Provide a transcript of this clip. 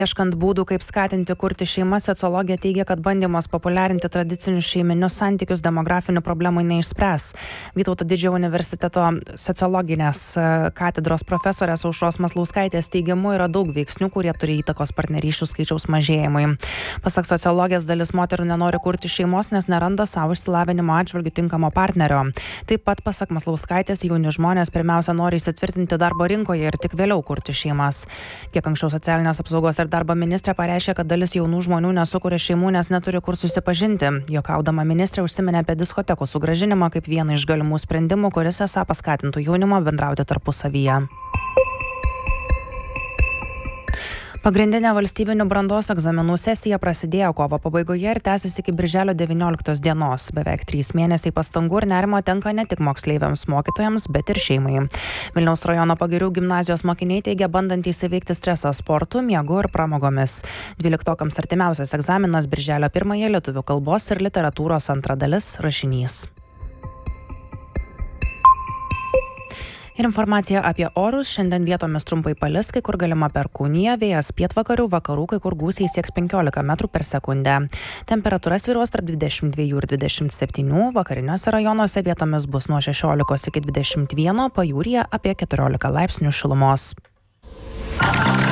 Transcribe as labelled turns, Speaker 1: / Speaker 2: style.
Speaker 1: Ieškant būdų, kaip skatinti kurti šeimas, sociologija teigia, kad bandymas populiarinti tradicinius šeiminius santykius demografinių problemų neišspręs. Vytauto Didžiojo universiteto sociologinės katedros profesorės Aušros Maslauskaitės teigimu yra daug veiksnių, kurie turi įtakos partnerysčių skaičiaus mažėjimui. Pasak sociologės, dalis moterų nenori kurti šeimos, nes neranda savo išsilavinimo atžvilgių tinkamo partnerio. Taip pat, pasak Maslauskaitės, jauni žmonės pirmiausia nori įsitvirtinti darbo rinkoje ir tik vėliau kurti šeimas. Kiek anksčiau socialinės apsaugos ir darbo ministrė pareiškė, kad dalis jaunų žmonių nesukuria šeimų, nes neturi kur susipažinti. Juokaudama ministrė užsiminė apie diskotekų sugrąžinimą kaip vieną iš galimų sprendimų, kuris esą paskatintų jaunimą bendrauti tarpusavyje. Pagrindinė valstybinių brandos egzaminų sesija prasidėjo kovo pabaigoje ir tęsis iki birželio 19 dienos. Beveik 3 mėnesiai pastangų ir nerimo tenka ne tik moksleiviams, mokytojams, bet ir šeimai. Vilniaus rajono Pagirių gimnazijos mokiniai teigia bandantys įveikti stresą sportu, miegu ir pramogomis. 12-okams artimiausias egzaminas birželio 1 lietuvių kalbos ir literatūros antra dalis rašinys. Ir informacija apie orus. Šiandien vietomis trumpai palis, kai kur galima perkūnija, vėjas pietvakarių, vakarų, kai kur gūsiai sieks 15 metrų per sekundę. Temperatūra svyruos tarp 22 ir 27, vakariniuose rajonuose vietomis bus nuo 16 iki 21, pajūryje apie 14 laipsnių šilumos.